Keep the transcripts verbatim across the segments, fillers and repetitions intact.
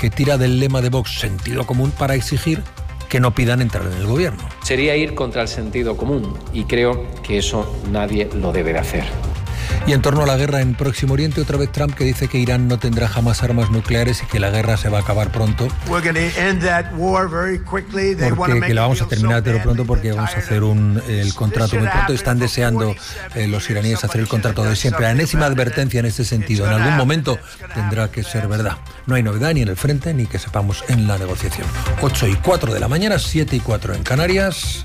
que tira del lema de Vox sentido común para exigir que no pidan entrar en el gobierno. Sería ir contra el sentido común y creo que eso nadie lo debe de hacer. Y en torno a la guerra en Próximo Oriente, otra vez Trump que dice que Irán no tendrá jamás armas nucleares y que la guerra se va a acabar pronto. Porque que la vamos a terminar pero pronto porque vamos a hacer un, el contrato muy pronto. Están deseando eh, los iraníes hacer el contrato de siempre. La enésima advertencia en este sentido. En algún momento tendrá que ser verdad. No hay novedad ni en el frente ni que sepamos en la negociación. ocho y cuatro de la mañana, siete y cuatro en Canarias.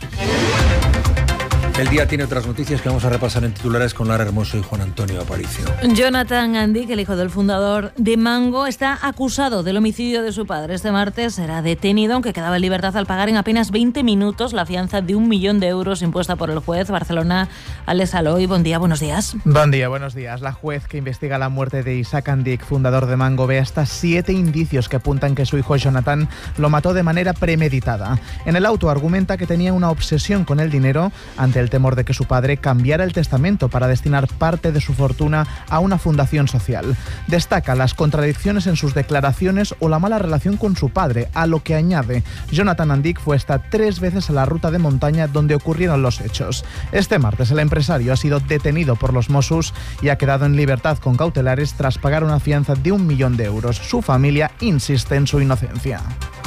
El día tiene otras noticias que vamos a repasar en titulares con Lara Hermoso y Juan Antonio Aparicio. Jonathan Andic, el hijo del fundador de Mango, está acusado del homicidio de su padre. Este martes será detenido, aunque quedaba en libertad al pagar en apenas veinte minutos la fianza de un millón de euros impuesta por el juez. Barcelona, Alex Aloy, buen día, buenos días. Buen día, buenos días. La juez que investiga la muerte de Isaac Andic, fundador de Mango, ve hasta siete indicios que apuntan que su hijo Jonathan lo mató de manera premeditada. En el auto argumenta que tenía una obsesión con el dinero ante el el temor de que su padre cambiara el testamento para destinar parte de su fortuna a una fundación social. Destaca las contradicciones en sus declaraciones o la mala relación con su padre, a lo que añade: Jonathan Andic fue hasta tres veces a la ruta de montaña donde ocurrieron los hechos. Este martes el empresario ha sido detenido por los Mossos y ha quedado en libertad con cautelares tras pagar una fianza de un millón de euros. Su familia insiste en su inocencia.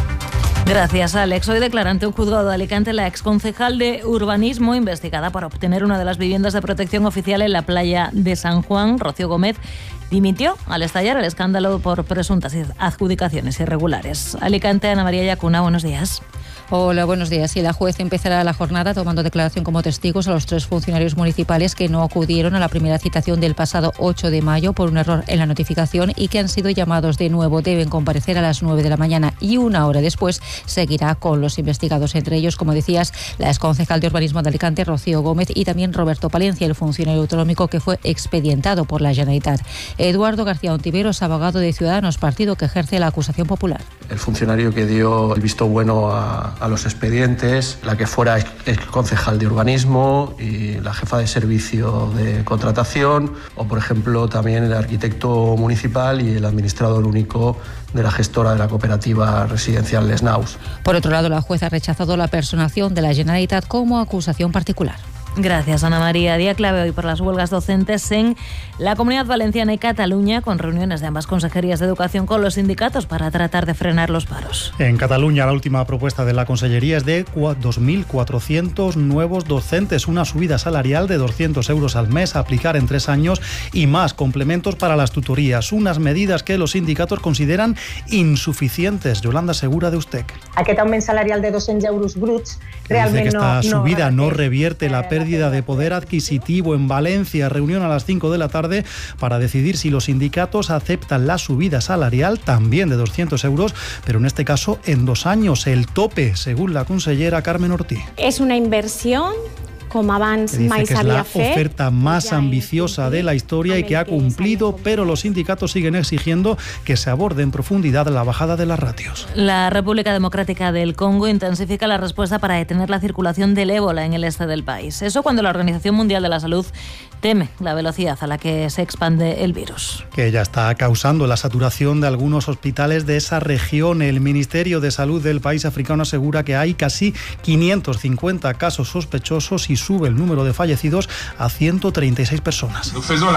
Gracias, Alex. Hoy declara ante un juzgado de Alicante la exconcejal de Urbanismo investigada por obtener una de las viviendas de protección oficial en la playa de San Juan. Rocío Gómez dimitió al estallar el escándalo por presuntas adjudicaciones irregulares. Alicante, Ana María Yacuna, buenos días. Hola, buenos días. Y la juez empezará la jornada tomando declaración como testigos a los tres funcionarios municipales que no acudieron a la primera citación del pasado ocho de mayo por un error en la notificación y que han sido llamados de nuevo. Deben comparecer a las nueve de la mañana y una hora después seguirá con los investigados, entre ellos, como decías, la exconcejal de Urbanismo de Alicante, Rocío Gómez, y también Roberto Palencia, el funcionario autonómico que fue expedientado por la Generalitat. Eduardo García Ontiveros, abogado de Ciudadanos, partido que ejerce la acusación popular. El funcionario que dio el visto bueno a a los expedientes, la que fuera ex concejal de urbanismo y la jefa de servicio de contratación, o por ejemplo también el arquitecto municipal y el administrador único de la gestora de la cooperativa residencial Les Naus. Por otro lado, la jueza ha rechazado la personación de la Generalitat como acusación particular. Gracias, Ana María. Día clave hoy por las huelgas docentes en la Comunidad Valenciana y Cataluña, con reuniones de ambas consejerías de educación con los sindicatos para tratar de frenar los paros. En Cataluña, la última propuesta de la Consellería es de dos mil cuatrocientos nuevos docentes, una subida salarial de doscientos euros al mes a aplicar en tres años y más complementos para las tutorías, unas medidas que los sindicatos consideran insuficientes. Yolanda Segura, de Ustec. Aquest augment salarial de doscientos euros bruts realment Dice que esta no, subida no, no revierte la pérdida de poder adquisitivo. En Valencia, reunión a las cinco de la tarde para decidir si los sindicatos aceptan la subida salarial, también de doscientos euros, pero en este caso en dos años, el tope, según la consellera Carmen Ortiz. Es una inversión com abans mai que es s'havia la fet. oferta más ambiciosa de la historia y que ha cumplido, pero los sindicatos siguen exigiendo que se aborde en profundidad la bajada de las ratios. La República Democrática del Congo intensifica la respuesta para detener la circulación del ébola en el este del país. Eso cuando la Organización Mundial de la Salud teme la velocidad a la que se expande el virus. Que ya está causando la saturación de algunos hospitales de esa región. El Ministerio de Salud del país africano asegura que hay casi quinientos cincuenta casos sospechosos y sube el número de fallecidos a ciento treinta y seis personas.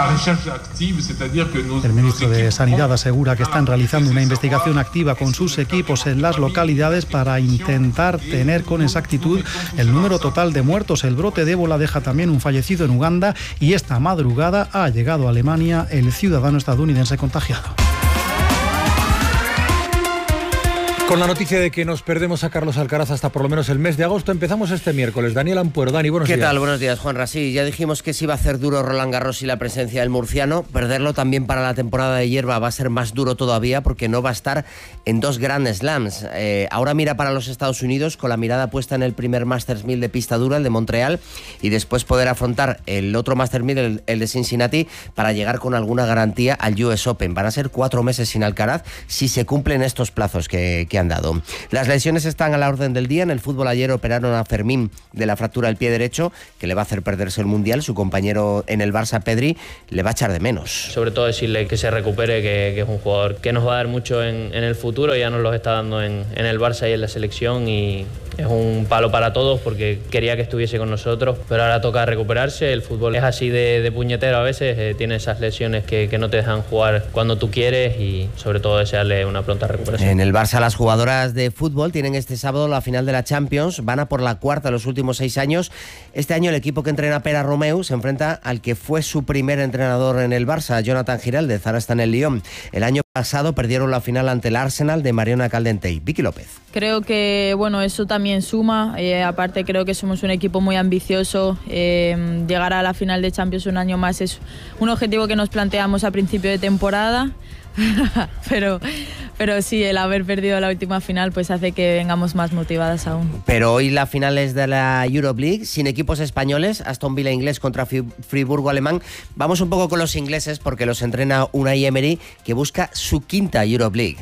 El ministro de Sanidad asegura que están realizando una investigación activa con sus equipos en las localidades para intentar tener con exactitud el número total de muertos. El brote de ébola deja también un fallecido en Uganda y esta madrugada ha llegado a Alemania el ciudadano estadounidense contagiado. Con la noticia de que nos perdemos a Carlos Alcaraz hasta por lo menos el mes de agosto, empezamos este miércoles. Daniel Ampuero. Dani, buenos ¿Qué días. tal? Buenos días, Juanra. Sí, ya dijimos que si iba a hacer duro Roland Garros y la presencia del murciano, perderlo también para la temporada de hierba va a ser más duro todavía porque no va a estar en dos Grand Slams. Eh, ahora mira para los Estados Unidos con la mirada puesta en el primer Masters mil de pista dura, el de Montreal, y después poder afrontar el otro Masters mil, el, el de Cincinnati, para llegar con alguna garantía al U S Open. Van a ser cuatro meses sin Alcaraz si se cumplen estos plazos que, que han dado. Las lesiones están a la orden del día. En el fútbol ayer operaron a Fermín de la fractura del pie derecho, que le va a hacer perderse el Mundial. Su compañero en el Barça, Pedri, le va a echar de menos. Sobre todo decirle que se recupere, que, que es un jugador que nos va a dar mucho en, en el futuro. Ya nos lo está dando en, en el Barça y en la selección, y es un palo para todos porque quería que estuviese con nosotros, pero ahora toca recuperarse. El fútbol es así de, de puñetero a veces, eh, tiene esas lesiones que, que no te dejan jugar cuando tú quieres, y sobre todo desearle una pronta recuperación. En el Barça las jugadoras de fútbol tienen este sábado la final de la Champions, van a por la cuarta en los últimos seis años. Este año el equipo que entrena Pere Romeu se enfrenta al que fue su primer entrenador en el Barça, Jonathan Giraldez, ahora está en el Lyon. El año pasado perdieron la final ante el Arsenal de Mariona Caldentey. Vicky López. Creo que bueno, eso también suma, eh, aparte creo que somos un equipo muy ambicioso, eh, llegar a la final de Champions un año más es un objetivo que nos planteamos a principio de temporada. pero, pero sí, el haber perdido la última final pues hace que vengamos más motivadas aún. Pero hoy la final es de la Europe League, sin equipos españoles, Aston Villa inglés contra Friburgo alemán. Vamos un poco con los ingleses porque los entrena Unai Emery, que busca su quinta Europe League.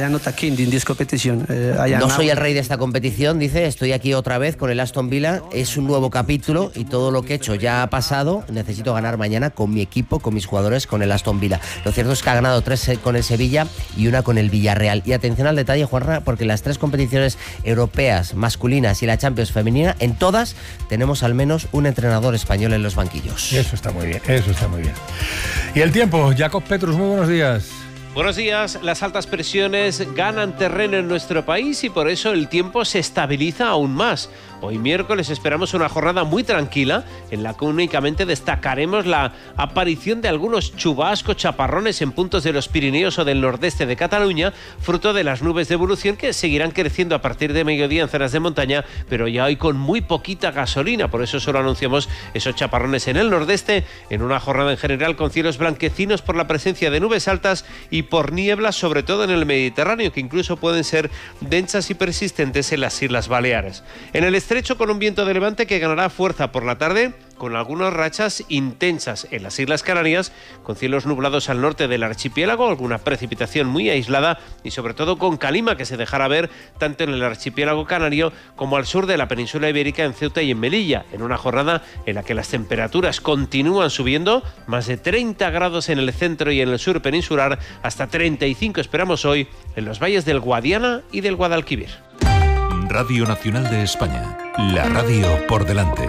No soy el rey de esta competición, dice, estoy aquí otra vez con el Aston Villa, es un nuevo capítulo y todo lo que he hecho ya ha pasado, necesito ganar mañana con mi equipo, con mis jugadores, con el Aston Villa. Lo cierto es que ha ganado tres con el Sevilla y una con el Villarreal. Y atención al detalle, Juanra, porque las tres competiciones europeas masculinas y la Champions femenina, en todas tenemos al menos un entrenador español en los banquillos. Eso está muy bien, eso está muy bien. Y el tiempo, Jacob Petrus, muy buenos días. Buenos días. Las altas presiones ganan terreno en nuestro país y por eso el tiempo se estabiliza aún más. Hoy miércoles esperamos una jornada muy tranquila en la que únicamente destacaremos la aparición de algunos chubascos, chaparrones en puntos de los Pirineos o del nordeste de Cataluña, fruto de las nubes de evolución que seguirán creciendo a partir de mediodía en zonas de montaña, pero ya hoy con muy poquita gasolina. Por eso solo anunciamos esos chaparrones en el nordeste, en una jornada en general con cielos blanquecinos por la presencia de nubes altas y por nieblas, sobre todo en el Mediterráneo, que incluso pueden ser densas y persistentes en las Islas Baleares. En el estrecho, con un viento de levante que ganará fuerza por la tarde, con algunas rachas intensas en las Islas Canarias, con cielos nublados al norte del archipiélago, alguna precipitación muy aislada y sobre todo con calima que se dejará ver tanto en el archipiélago canario como al sur de la península ibérica, en Ceuta y en Melilla, en una jornada en la que las temperaturas continúan subiendo, más de treinta grados en el centro y en el sur peninsular, hasta treinta y cinco esperamos hoy en los valles del Guadiana y del Guadalquivir. Radio Nacional de España, la radio por delante.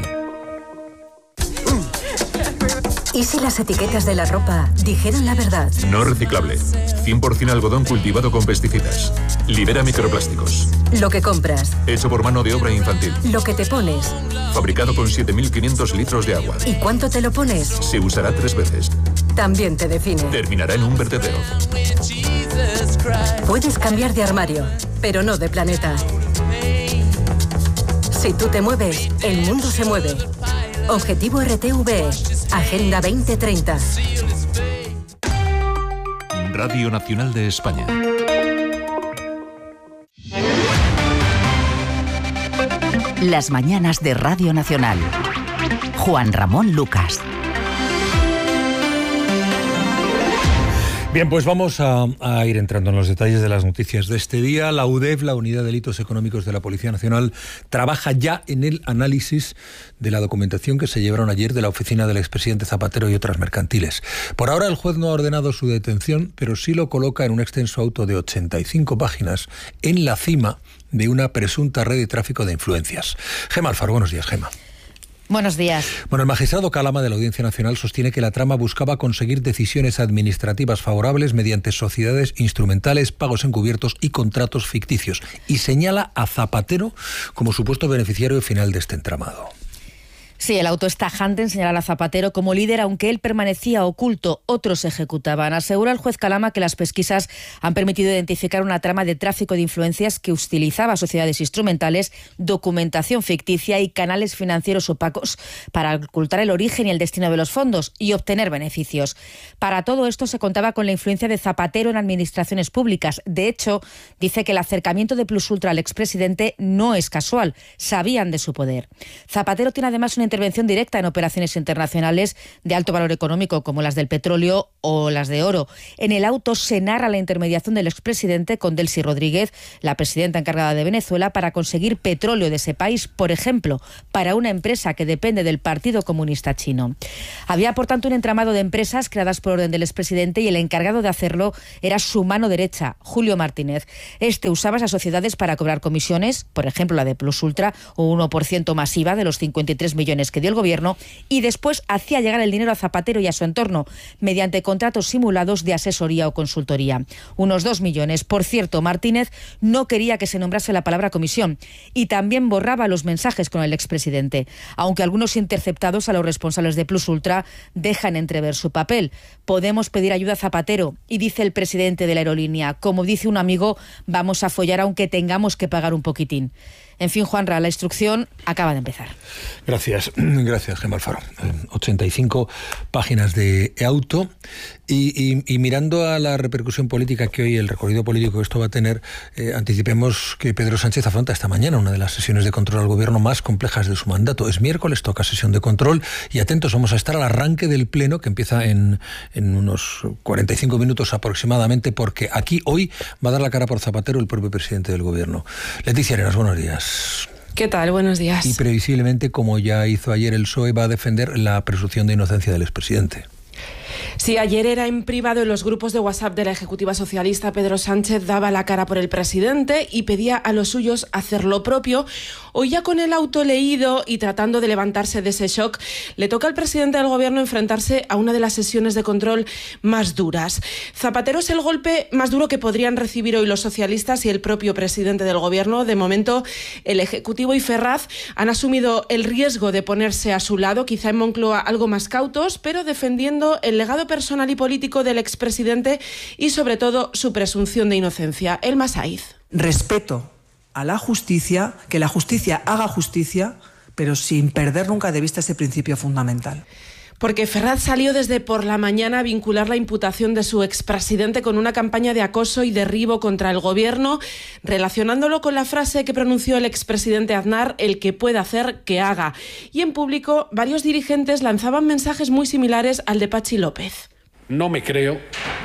¿Y si las etiquetas de la ropa dijeran la verdad? No reciclable, cien por ciento algodón cultivado con pesticidas. Libera microplásticos. Lo que compras. Hecho por mano de obra infantil. Lo que te pones. Fabricado con siete mil quinientos litros de agua. ¿Y cuánto te lo pones? Se usará tres veces. También te define. Terminará en un vertedero. Puedes cambiar de armario, pero no de planeta. Si tú te mueves, el mundo se mueve. Objetivo R T V E, Agenda veinte treinta. Radio Nacional de España. Las mañanas de Radio Nacional. Juan Ramón Lucas. Bien, pues vamos a, a ir entrando en los detalles de las noticias de este día. La U D E F, la Unidad de Delitos Económicos de la Policía Nacional, trabaja ya en el análisis de la documentación que se llevaron ayer de la oficina del expresidente Zapatero y otras mercantiles. Por ahora el juez no ha ordenado su detención, pero sí lo coloca en un extenso auto de ochenta y cinco páginas en la cima de una presunta red de tráfico de influencias. Gema Alfaro, buenos días, Gema. Buenos días. Bueno, el magistrado Calama de la Audiencia Nacional sostiene que la trama buscaba conseguir decisiones administrativas favorables mediante sociedades instrumentales, pagos encubiertos y contratos ficticios, y señala a Zapatero como supuesto beneficiario final de este entramado. Sí, el auto es tajante en señalar a Zapatero como líder, aunque él permanecía oculto, otros ejecutaban. Asegura el juez Calama que las pesquisas han permitido identificar una trama de tráfico de influencias que utilizaba sociedades instrumentales, documentación ficticia y canales financieros opacos para ocultar el origen y el destino de los fondos y obtener beneficios. Para todo esto se contaba con la influencia de Zapatero en administraciones públicas. De hecho, dice que el acercamiento de Plus Ultra al expresidente no es casual, sabían de su poder. Zapatero tiene además una intervención directa en operaciones internacionales de alto valor económico, como las del petróleo o las de oro. En el auto se narra la intermediación del expresidente con Delcy Rodríguez, la presidenta encargada de Venezuela, para conseguir petróleo de ese país, por ejemplo, para una empresa que depende del Partido Comunista Chino. Había, por tanto, un entramado de empresas creadas por orden del expresidente y el encargado de hacerlo era su mano derecha, Julio Martínez. Este usaba esas sociedades para cobrar comisiones, por ejemplo la de Plus Ultra, un uno por ciento masiva de los cincuenta y tres millones que dio el gobierno, y después hacía llegar el dinero a Zapatero y a su entorno mediante contratos simulados de asesoría o consultoría. Unos dos millones. Por cierto, Martínez no quería que se nombrase la palabra comisión y también borraba los mensajes con el expresidente, aunque algunos interceptados a los responsables de Plus Ultra dejan entrever su papel. Podemos pedir ayuda a Zapatero y dice el presidente de la aerolínea, como dice un amigo, vamos a follar aunque tengamos que pagar un poquitín. En fin, Juanra, la instrucción acaba de empezar. Gracias, gracias, Gemma Alfaro. ochenta y cinco páginas de auto y, y, y mirando a la repercusión política que hoy, el recorrido político que esto va a tener, eh, anticipemos que Pedro Sánchez afronta esta mañana una de las sesiones de control al gobierno más complejas de su mandato. Es miércoles, toca sesión de control y atentos vamos a estar al arranque del pleno que empieza en, en unos cuarenta y cinco minutos aproximadamente, porque aquí hoy va a dar la cara por Zapatero el propio presidente del gobierno. Leticia Arenas, buenos días. ¿Qué tal? Buenos días. Y previsiblemente, como ya hizo ayer el P S O E, va a defender la presunción de inocencia del expresidente. Sí, ayer era en privado en los grupos de WhatsApp de la Ejecutiva Socialista. Pedro Sánchez daba la cara por el presidente y pedía a los suyos hacer lo propio. Hoy, ya con el auto leído y tratando de levantarse de ese shock, le toca al presidente del gobierno enfrentarse a una de las sesiones de control más duras. Zapatero es el golpe más duro que podrían recibir hoy los socialistas y el propio presidente del gobierno. De momento, el Ejecutivo y Ferraz han asumido el riesgo de ponerse a su lado, quizá en Moncloa algo más cautos, pero defendiendo el legado personal y político del expresidente y, sobre todo, su presunción de inocencia. Elma Saiz. Respeto a la justicia, que la justicia haga justicia, pero sin perder nunca de vista ese principio fundamental. Porque Ferraz salió desde por la mañana a vincular la imputación de su expresidente con una campaña de acoso y derribo contra el gobierno, relacionándolo con la frase que pronunció el expresidente Aznar, el que pueda hacer, que haga. Y en público, varios dirigentes lanzaban mensajes muy similares al de Patxi López. No me creo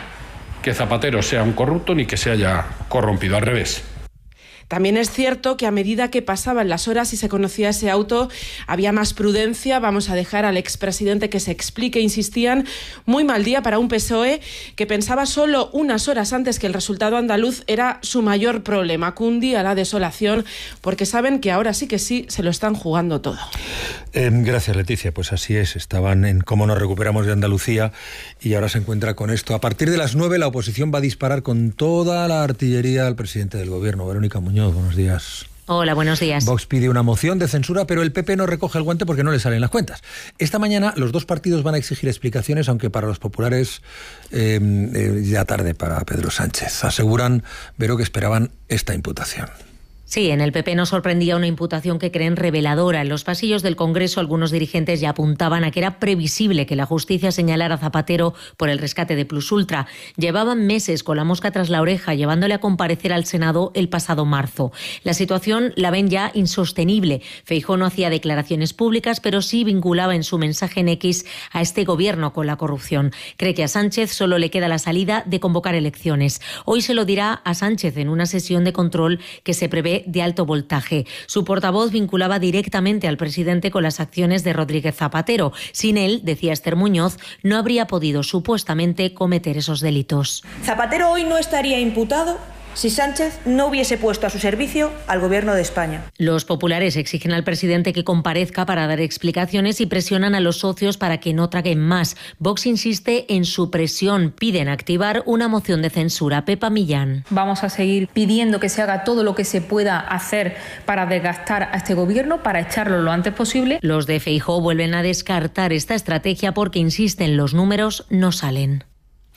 que Zapatero sea un corrupto ni que se haya corrompido, al revés. También es cierto que a medida que pasaban las horas y se conocía ese auto, había más prudencia. Vamos a dejar al expresidente que se explique, insistían. Muy mal día para un P S O E que pensaba solo unas horas antes que el resultado andaluz era su mayor problema. Cundía la desolación porque saben que ahora sí que sí se lo están jugando todo. Eh, gracias, Leticia. Pues así es. Estaban en cómo nos recuperamos de Andalucía y ahora se encuentra con esto. A partir de las nueve la oposición va a disparar con toda la artillería al presidente del gobierno, Verónica Muñoz. Buenos días. Hola, buenos días. Vox pide una moción de censura, pero el P P no recoge el guante porque no le salen las cuentas. Esta mañana los dos partidos van a exigir explicaciones, aunque para los populares eh, eh, ya tarde para Pedro Sánchez. Aseguran, Vero, que esperaban esta imputación. Sí, en el P P nos sorprendía una imputación que creen reveladora. En los pasillos del Congreso algunos dirigentes ya apuntaban a que era previsible que la justicia señalara a Zapatero por el rescate de Plus Ultra. Llevaban meses con la mosca tras la oreja, llevándole a comparecer al Senado el pasado marzo. La situación la ven ya insostenible. Feijóo no hacía declaraciones públicas, pero sí vinculaba en su mensaje en X a este gobierno con la corrupción. Cree que a Sánchez solo le queda la salida de convocar elecciones. Hoy se lo dirá a Sánchez en una sesión de control que se prevé de alto voltaje. Su portavoz vinculaba directamente al presidente con las acciones de Rodríguez Zapatero. Sin él, decía Esther Muñoz, no habría podido supuestamente cometer esos delitos. Zapatero hoy no estaría imputado si Sánchez no hubiese puesto a su servicio al Gobierno de España. Los populares exigen al presidente que comparezca para dar explicaciones y presionan a los socios para que no traguen más. Vox insiste en su presión. Piden activar una moción de censura. Pepa Millán. Vamos a seguir pidiendo que se haga todo lo que se pueda hacer para desgastar a este Gobierno, para echarlo lo antes posible. Los de Feijóo vuelven a descartar esta estrategia porque, insisten, los números no salen.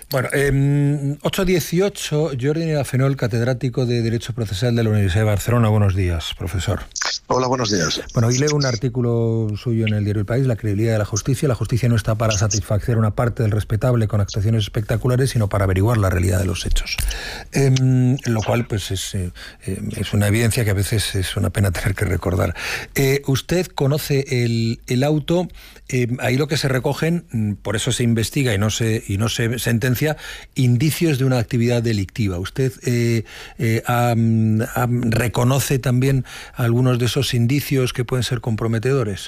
Bueno, eh, ocho dieciocho, Jordi Nirafenol, catedrático de Derecho Procesal de la Universidad de Barcelona. Buenos días, profesor. Hola, buenos días. Bueno, hoy leo un artículo suyo en el diario El País, La credibilidad de la justicia. La justicia no está para satisfacer una parte del respetable con actuaciones espectaculares, sino para averiguar la realidad de los hechos. Eh, lo cual, pues, es, eh, es una evidencia que a veces es una pena tener que recordar. Eh, usted conoce el, el auto, eh, ahí lo que se recogen, por eso se investiga y no se, y no se sentencia, indicios de una actividad delictiva. ¿Usted eh, eh, ha, ha, reconoce también algunos de esos indicios que pueden ser comprometedores?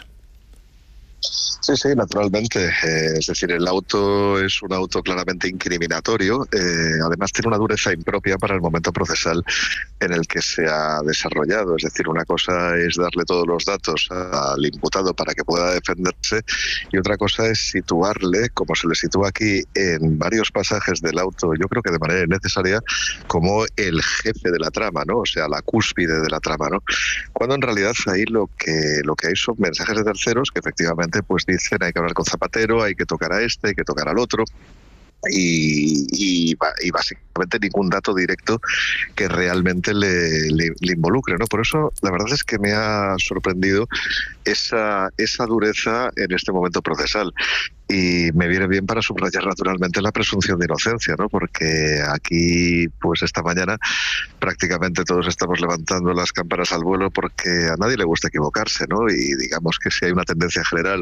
Sí, sí, naturalmente. Eh, es decir, el auto es un auto claramente incriminatorio. Eh, además, tiene una dureza impropia para el momento procesal en el que se ha desarrollado. Es decir, una cosa es darle todos los datos al imputado para que pueda defenderse y otra cosa es situarle, como se le sitúa aquí en varios pasajes del auto, yo creo que de manera innecesaria, como el jefe de la trama, ¿no? O sea, la cúspide de la trama, ¿no? Cuando en realidad ahí lo que lo que hay son mensajes de terceros que efectivamente pues dicen hay que hablar con Zapatero, hay que tocar a este, hay que tocar al otro. Y, y, y básicamente ningún dato directo que realmente le, le, le involucre, ¿no? Por eso la verdad es que me ha sorprendido esa, esa dureza en este momento procesal. Y me viene bien para subrayar naturalmente la presunción de inocencia, ¿no? Porque aquí, pues esta mañana, prácticamente todos estamos levantando las campanas al vuelo porque a nadie le gusta equivocarse, ¿no? Y digamos que si hay una tendencia general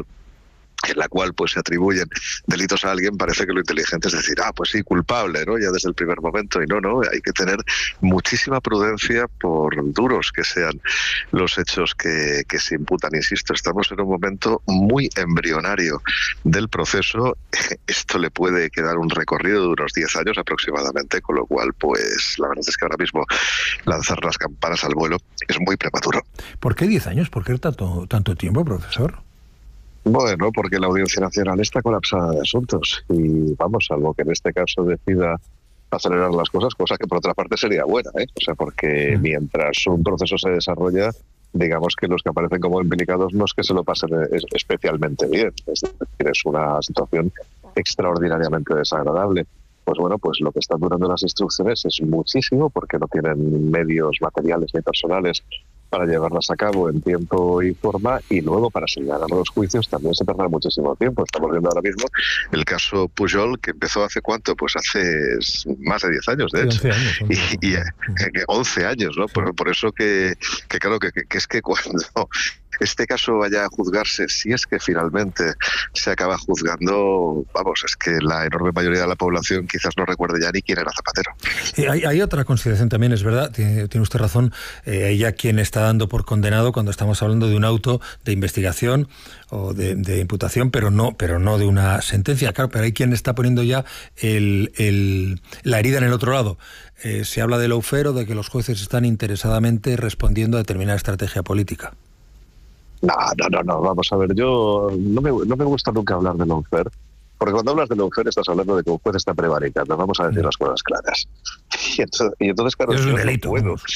en la cual pues se atribuyen delitos a alguien, parece que lo inteligente es decir, ah, pues sí, culpable, ¿no? Ya desde el primer momento. Y no, no, hay que tener muchísima prudencia por duros que sean los hechos que, que se imputan. Insisto, estamos en un momento muy embrionario del proceso. Esto le puede quedar un recorrido de unos diez años aproximadamente, con lo cual, pues la verdad es que ahora mismo lanzar las campanas al vuelo es muy prematuro. ¿Por qué diez años? ¿Por qué tanto, tanto tiempo, profesor? Bueno, porque la Audiencia Nacional está colapsada de asuntos y vamos, salvo que en este caso decida acelerar las cosas, cosa que por otra parte sería buena, ¿eh? O sea, porque mientras un proceso se desarrolla, digamos que los que aparecen como implicados no es que se lo pasen especialmente bien, es decir, es una situación extraordinariamente desagradable. Pues bueno, pues lo que están durando las instrucciones es muchísimo porque no tienen medios materiales ni personales para llevarlas a cabo en tiempo y forma, y luego para señalar los juicios también se tarda muchísimo tiempo. Estamos viendo ahora mismo el caso Pujol, que empezó hace cuánto, pues hace más de diez años, de hecho. once años. Y, y, y once años, ¿no? Por, por eso que, que claro, que, que es que cuando este caso vaya a juzgarse, si es que finalmente se acaba juzgando, vamos, es que la enorme mayoría de la población quizás no recuerde ya ni quién era Zapatero. Y hay, hay otra consideración también, es verdad, tiene, tiene usted razón, eh, hay ya quien está dando por condenado cuando estamos hablando de un auto de investigación o de, de imputación, pero no, pero no de una sentencia, claro, pero hay quien está poniendo ya el, el, la herida en el otro lado. Eh, se habla de lawfare o de que los jueces están interesadamente respondiendo a determinada estrategia política. No, no, no, no, vamos a ver, yo no me, no me gusta nunca hablar de lawfare, porque cuando hablas de lawfare estás hablando de que un juez está prevaricando, vamos a decir las cosas claras. Y entonces, y entonces claro, es un delito. No puedo.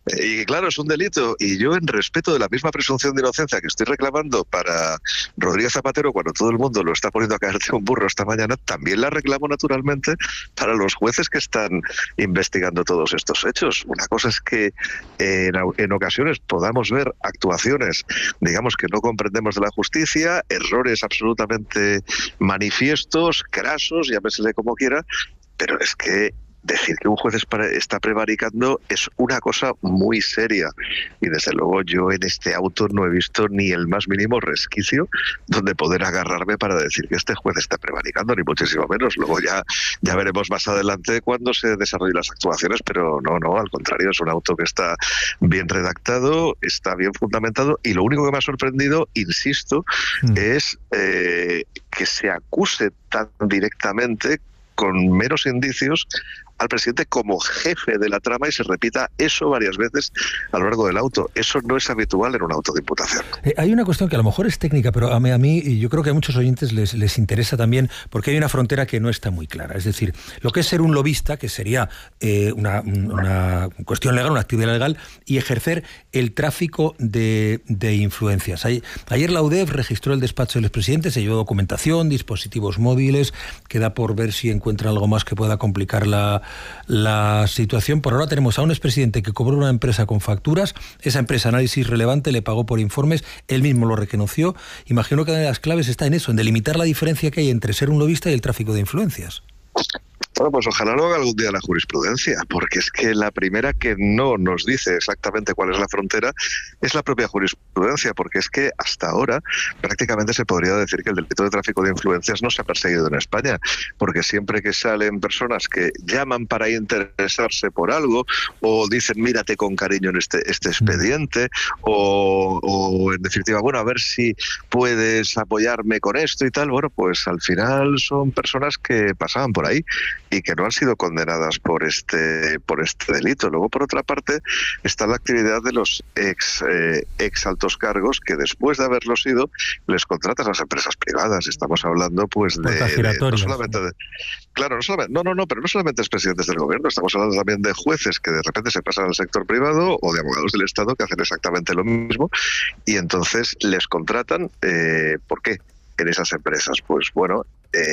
Y claro, es un delito, y yo en respeto de la misma presunción de inocencia que estoy reclamando para Rodríguez Zapatero cuando todo el mundo lo está poniendo a caer de un burro esta mañana, también la reclamo naturalmente para los jueces que están investigando todos estos hechos. Una cosa es que en, en ocasiones podamos ver actuaciones, digamos, que no comprendemos de la justicia, errores absolutamente manifiestos, crasos, llámesele como quiera, pero es que decir que un juez está prevaricando es una cosa muy seria, y desde luego yo en este auto no he visto ni el más mínimo resquicio donde poder agarrarme para decir que este juez está prevaricando, ni muchísimo menos. Luego ya, ya veremos más adelante cuando se desarrollen las actuaciones, pero no, no, al contrario, es un auto que está bien redactado, está bien fundamentado, y lo único que me ha sorprendido, insisto, mm. es eh, que se acuse tan directamente, con menos indicios, al presidente como jefe de la trama y se repita eso varias veces a lo largo del auto. Eso no es habitual en un auto de imputación. Eh, hay una cuestión que a lo mejor es técnica, pero a mí, a mí y yo creo que a muchos oyentes les, les interesa también, porque hay una frontera que no está muy clara. Es decir, lo que es ser un lobista, que sería eh, una, una cuestión legal, una actividad legal, y ejercer el tráfico de, de influencias. Ayer la U D E F registró el despacho del expresidente, se llevó documentación, dispositivos móviles, queda por ver si encuentra algo más que pueda complicar la, la situación. Por ahora tenemos a un expresidente que cobró una empresa con facturas, esa empresa, Análisis Relevante, le pagó por informes, él mismo lo reconoció. Imagino que una de las claves está en eso, en delimitar la diferencia que hay entre ser un lobista y el tráfico de influencias. Bueno, pues ojalá lo haga algún día la jurisprudencia, porque es que la primera que no nos dice exactamente cuál es la frontera es la propia jurisprudencia, porque es que hasta ahora prácticamente se podría decir que el delito de tráfico de influencias no se ha perseguido en España, porque siempre que salen personas que llaman para interesarse por algo o dicen mírate con cariño en este, este expediente o, o en definitiva, bueno, a ver si puedes apoyarme con esto y tal, bueno, pues al final son personas que pasaban por ahí y que no han sido condenadas por este por este delito. Luego, por otra parte, está la actividad de los ex eh, ex altos cargos que después de haberlo sido les contratan a las empresas privadas. Estamos hablando pues de, de no solamente de, claro, no solamente no no no, pero no solamente expresidentes del gobierno, estamos hablando también de jueces que de repente se pasan al sector privado o de abogados del Estado que hacen exactamente lo mismo y entonces les contratan. Eh, ¿Por qué? En esas empresas, pues bueno,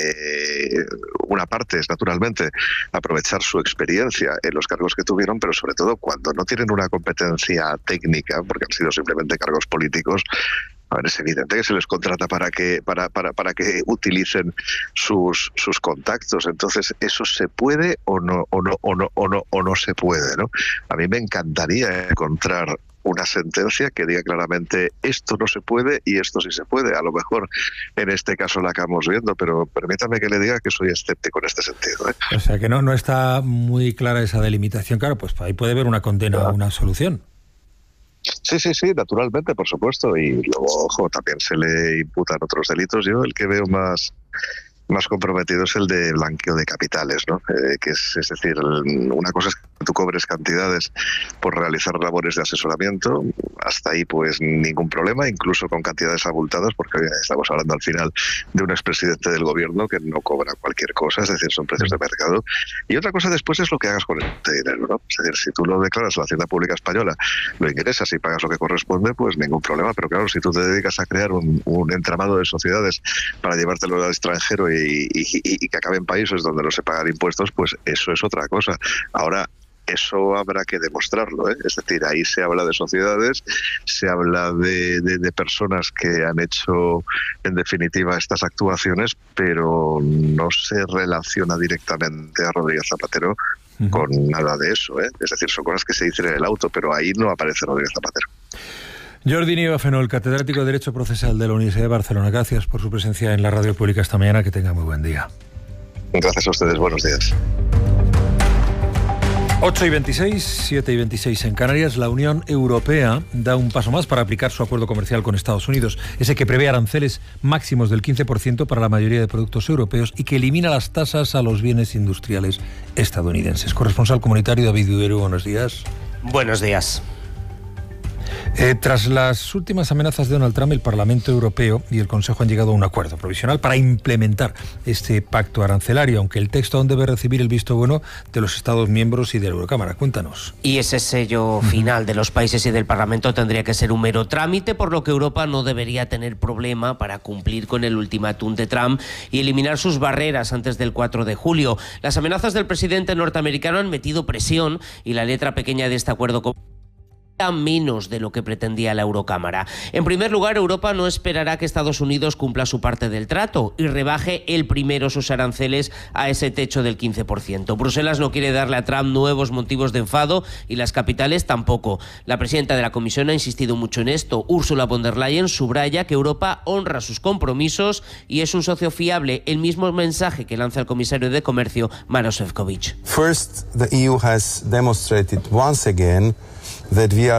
eh, una parte es naturalmente aprovechar su experiencia en los cargos que tuvieron, pero sobre todo cuando no tienen una competencia técnica, porque han sido simplemente cargos políticos. A ver, es evidente que se les contrata para que para para para que utilicen sus sus contactos. Entonces, eso se puede o no o no o no o no o no se puede, ¿no? A mí me encantaría encontrar una sentencia que diga claramente esto no se puede y esto sí se puede. A lo mejor en este caso la acabamos viendo, pero permítame que le diga que soy escéptico en este sentido, ¿eh? O sea, que no no está muy clara esa delimitación. Claro, pues ahí puede haber una condena o una absolución. Sí, sí, sí, naturalmente, por supuesto. Y luego, ojo, también se le imputan otros delitos. Yo el que veo más... más comprometido es el de blanqueo de capitales, ¿no? Eh, que es, es decir, una cosa es que tú cobres cantidades por realizar labores de asesoramiento, hasta ahí pues ningún problema, incluso con cantidades abultadas, porque estamos hablando al final de un expresidente del gobierno que no cobra cualquier cosa, es decir, son precios de mercado. Y otra cosa después es lo que hagas con este dinero, ¿no? Es decir, si tú lo declaras a la Hacienda Pública Española, lo ingresas y pagas lo que corresponde, pues ningún problema, pero claro, si tú te dedicas a crear un, un entramado de sociedades para llevártelo al extranjero y Y, y, y que acabe en países donde no se pagan impuestos, pues eso es otra cosa. Ahora, eso habrá que demostrarlo, ¿eh? Es decir, ahí se habla de sociedades, se habla de, de, de personas que han hecho, en definitiva, estas actuaciones, pero no se relaciona directamente a Rodríguez Zapatero uh-huh. con nada de eso, ¿eh? Es decir, son cosas que se dicen en el auto, pero ahí no aparece Rodríguez Zapatero. Jordi Nieva-Fenol, catedrático de Derecho Procesal de la Universidad de Barcelona. Gracias por su presencia en la radio pública esta mañana. Que tenga muy buen día. Gracias a ustedes. Buenos días. ocho y veintiséis, siete y veintiséis en Canarias. La Unión Europea da un paso más para aplicar su acuerdo comercial con Estados Unidos, ese que prevé aranceles máximos del quince por ciento para la mayoría de productos europeos y que elimina las tasas a los bienes industriales estadounidenses. Corresponsal comunitario David Duero, buenos días. Buenos días. Eh, tras las últimas amenazas de Donald Trump, el Parlamento Europeo y el Consejo han llegado a un acuerdo provisional para implementar este pacto arancelario, aunque el texto aún debe recibir el visto bueno de los Estados miembros y de la Eurocámara. Cuéntanos. Y ese sello final de los países y del Parlamento tendría que ser un mero trámite, por lo que Europa no debería tener problema para cumplir con el ultimátum de Trump y eliminar sus barreras antes del cuatro de julio. Las amenazas del presidente norteamericano han metido presión y la letra pequeña de este acuerdo con menos de lo que pretendía la Eurocámara. En primer lugar, Europa no esperará que Estados Unidos cumpla su parte del trato y rebaje el primero sus aranceles a ese techo del quince por ciento. Bruselas no quiere darle a Trump nuevos motivos de enfado y las capitales tampoco. La presidenta de la Comisión ha insistido mucho en esto. Ursula von der Leyen subraya que Europa honra sus compromisos y es un socio fiable, el mismo mensaje que lanza el comisario de Comercio, Maroš Šefčovič. First, the E U has demonstrated once again that we are a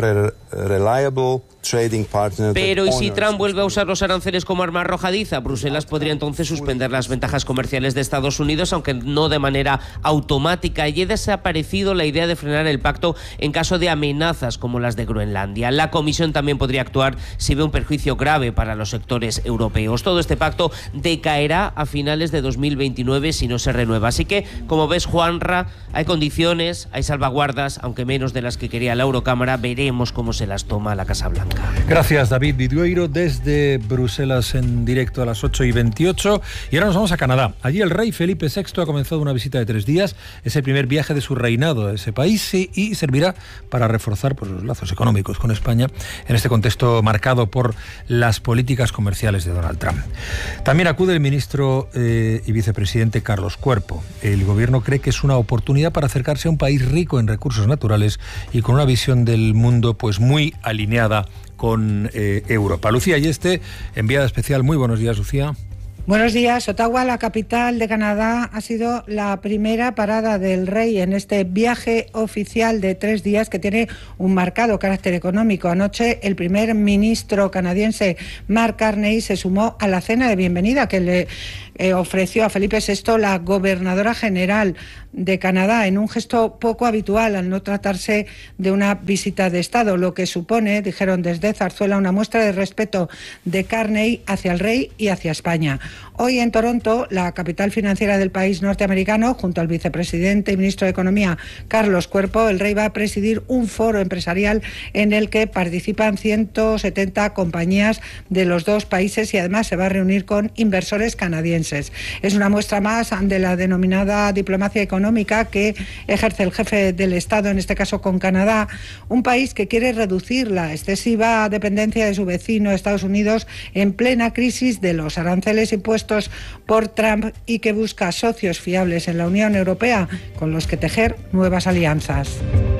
reliable trading partner. Pero ¿y si Trump vuelve a usar los aranceles como arma arrojadiza? Bruselas podría entonces suspender las ventajas comerciales de Estados Unidos, aunque no de manera automática. Y ha desaparecido la idea de frenar el pacto en caso de amenazas como las de Groenlandia. La Comisión también podría actuar si ve un perjuicio grave para los sectores europeos. Todo este pacto decaerá a finales de dos mil veintinueve si no se renueva. Así que, como ves, Juanra, hay condiciones, hay salvaguardas, aunque menos de las que quería la Eurocámara. Veremos cómo se las toma la Casa Blanca. Gracias, David Vidueiro, desde Bruselas en directo a las ocho y veintiocho. Y ahora nos vamos a Canadá. Allí el rey Felipe sexto ha comenzado una visita de tres días. Es el primer viaje de su reinado a ese país y, y servirá para reforzar pues, los lazos económicos con España en este contexto marcado por las políticas comerciales de Donald Trump. También acude el ministro eh, y vicepresidente Carlos Cuerpo. El gobierno cree que es una oportunidad para acercarse a un país rico en recursos naturales y con una visión del mundo pues muy alineada con eh, Europa. Lucía Yeste, enviada especial. Muy buenos días, Lucía. Buenos días. Ottawa, la capital de Canadá, ha sido la primera parada del rey en este viaje oficial de tres días que tiene un marcado carácter económico. Anoche el primer ministro canadiense Mark Carney se sumó a la cena de bienvenida que le eh, ofreció a Felipe sexto la gobernadora general de Canadá, en un gesto poco habitual al no tratarse de una visita de Estado, lo que supone, dijeron desde Zarzuela, una muestra de respeto de Carney hacia el rey y hacia España. Hoy en Toronto, la capital financiera del país norteamericano, junto al vicepresidente y ministro de Economía Carlos Cuerpo, el rey va a presidir un foro empresarial en el que participan ciento setenta compañías de los dos países y además se va a reunir con inversores canadienses. Es una muestra más de la denominada diplomacia económica que ejerce el jefe del Estado, en este caso con Canadá, un país que quiere reducir la excesiva dependencia de su vecino Estados Unidos en plena crisis de los aranceles impuestos por Trump y que busca socios fiables en la Unión Europea con los que tejer nuevas alianzas.